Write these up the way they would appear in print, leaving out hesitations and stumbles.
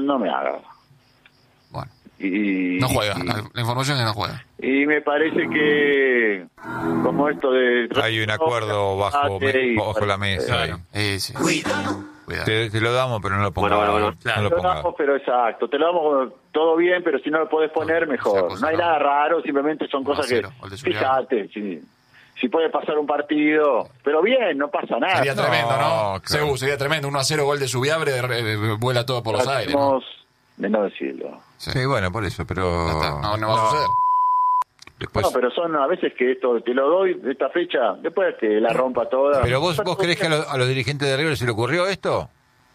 no me haga. Bueno. Y, no juega. La información es que no juega. Y me parece que, como esto de... Hay un acuerdo bajo la mesa. Claro. Sí. Cuidado. Te lo damos, pero no lo pongas. Bueno, no Te lo lo pongas. damos, pero exacto. Te lo damos todo bien, pero si no lo podés poner, mejor. No hay nada raro, simplemente son cosas que... Fíjate, si puede pasar un partido, pero bien, no pasa nada. Sería tremendo, ¿no? Claro. Sería tremendo. 1-0 gol de Subiabre, vuela todo por los aires, ¿no? De no decirlo. Sí, bueno, por eso, pero... Ya está. No va a suceder. Después... No, pero son a veces que esto te lo doy de esta fecha, después que la rompa toda. ¿Pero vos creés que a los dirigentes de River se le ocurrió esto?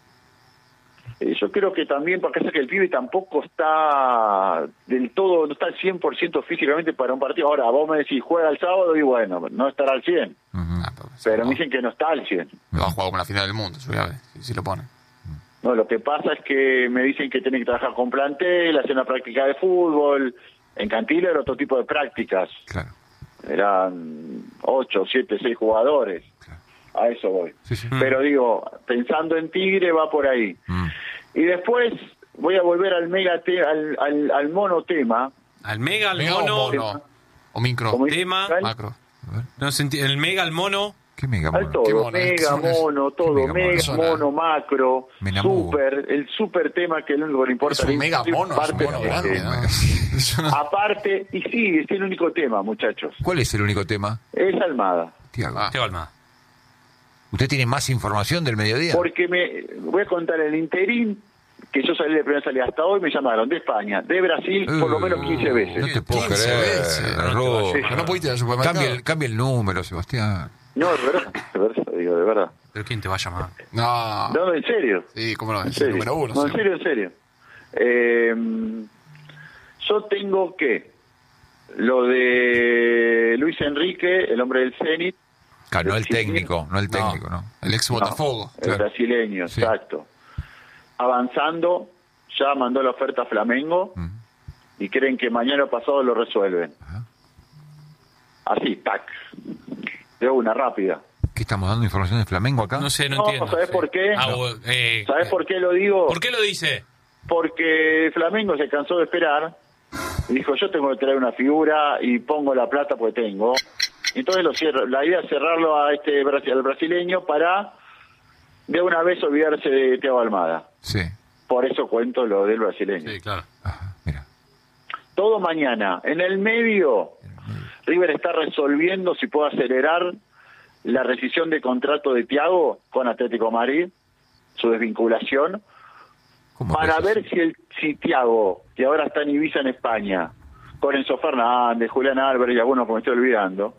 Yo creo que también, porque es que el pibe tampoco está del todo, no está al 100% físicamente para un partido. Ahora, vos me decís, juega el sábado y bueno, no estará al 100. Pero me dicen que no está al 100. Lo va a jugar como la final del mundo, Subiabre, si lo pone. No, lo que pasa es que me dicen que tiene que trabajar con plantel, hacer una práctica de fútbol. En Cantillo era otro tipo de prácticas. Claro. Eran 8, 7, 6 jugadores. Claro. A eso voy. Sí. Pero digo, pensando en Tigre va por ahí. Y después voy a volver al al monotema. Al mega, al Mega mono. o micro. Como dice Tema. Cal, Macro. No sentí, el mega, el mono. ¿Qué mega al mono? todo, Qué mono, mega, es- mono, todo, mega mega, mono? mono, macro, Me enamoro. super, el super tema que lo único que le importa. Es un mega mono, es un parte mono de- grande, ¿no? Eso no- Aparte, y sí, es el único tema, muchachos, ¿Cuál es el único tema? es Almada. Tiago. Ah. Qué Almada. ¿Usted tiene más información del mediodía? Porque voy a contar el interín, que yo salí de primera salida hasta hoy, me llamaron de España, de Brasil, por lo menos 15 veces. No te puedo 15 creer, veces. Ro. Pero no pudiste ir al supermercado. Cambia el número, Sebastián. No, de verdad, digo, de verdad. ¿Pero quién te va a llamar? No. No, en serio. Sí, cómo no, En es el serio. número uno. No, en sí. serio. Yo tengo que lo de Luis Enrique, el hombre del Zenit, Claro, no el técnico, ¿no? El ex Botafogo. el brasileño, Sí. exacto. Avanzando, ya mandó la oferta a Flamengo y creen que mañana o pasado lo resuelven. Ajá. Así, tac. De una rápida. ¿Qué estamos dando información de Flamengo acá? No sé, no No, entiendo. ¿sabés por qué? ¿Sabés por qué lo digo? ¿Por qué lo dice? Porque Flamengo se cansó de esperar y dijo, yo tengo que traer una figura y pongo la plata porque tengo. Entonces lo cierro. La idea es cerrarlo a al brasileño para de una vez olvidarse de Thiago Almada. Sí. Por eso cuento lo del brasileño. Sí, claro. Ajá, mira. Todo mañana. En el medio, River está resolviendo si puede acelerar la rescisión de contrato de Thiago con Atlético de Madrid, su desvinculación, ¿Cómo para que ver eso? si Thiago, que ahora está en Ibiza en España, con Enzo Fernández, Julián Álvarez y algunos que me estoy olvidando,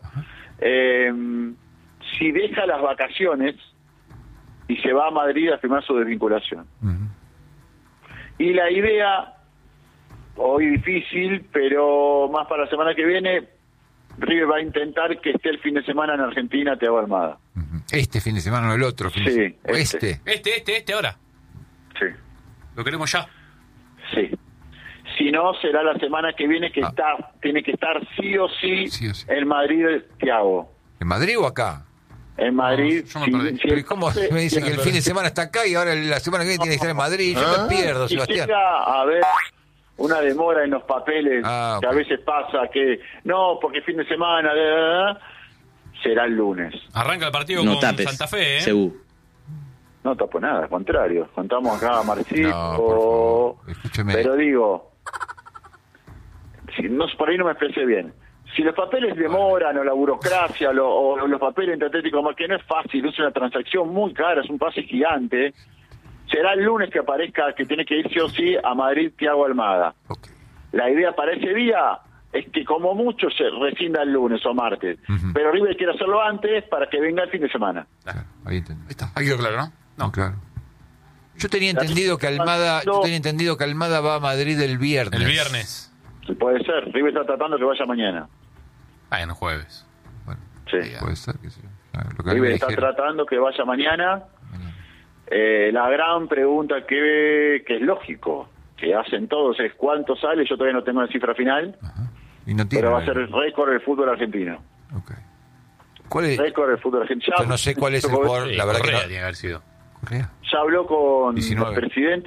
si deja las vacaciones y se va a Madrid a firmar su desvinculación. Ujú. Y la idea, hoy difícil, pero más para la semana que viene, River va a intentar que esté el fin de semana en Argentina Thiago Almada. Ujú. Este fin de semana, no el otro fin de Sí, semana. este. Este ahora. Sí. Lo queremos ya. Sí. Si no, será la semana que viene que Ah. tiene que estar sí o sí, Sí o sí. en Madrid Thiago. ¿En Madrid o acá? En Madrid. yo me perdí. Pero ¿y cómo me dice que el fin de semana está acá y ahora la semana que viene tiene que estar en Madrid? Yo me pierdo, Si Sebastián. llega a haber una demora en los papeles, Ah, que a ok. veces pasa que, no, porque fin de semana, será el lunes. Arranca el partido No con tapes, Santa Fe, ¿eh? Cebú. No tapo nada, al contrario. Contamos acá a Marcito. No, por favor, escúcheme. Pero digo, si no, por ahí no me expresé bien. Si los papeles demoran o la burocracia o los papeles entre Atlético, que no es fácil, es una transacción muy cara, es un pase gigante, será el lunes que aparezca que tiene que ir sí o sí a Madrid Thiago Almada. Ok. La idea para ese día es que como mucho se rescinda el lunes o martes, Ujú. pero River quiere hacerlo antes para que venga el fin de semana. Claro, ahí entendí. Ahí está. Ahí quedó claro, ¿no? No, claro. Yo tenía entendido que Almada va a Madrid el viernes. El viernes. Si puede ser, River está tratando que vaya mañana. Ah, en el jueves. Bueno, Sí. puede ser que sí. Claro, lo que a mí River me está dijeron. tratando que vaya mañana. Mañana. La gran pregunta que es lógico, que hacen todos, es cuánto sale. Yo todavía no tengo la cifra final, Ajá. Y no tiene. pero va a ser el récord del fútbol argentino. Ok. ¿Cuál es? Récord del fútbol argentino. Yo no sé cuál es el jugador, Sí, la verdad Correa que no. tiene que haber sido. Correa. Ya habló con 19. el presidente